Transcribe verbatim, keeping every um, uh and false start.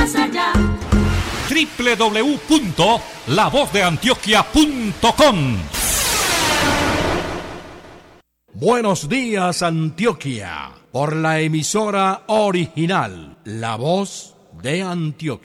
más allá. doble u doble u doble u punto la voz de antioquia punto com. Buenos días, Antioquia, por la emisora original, La Voz de Antioquia.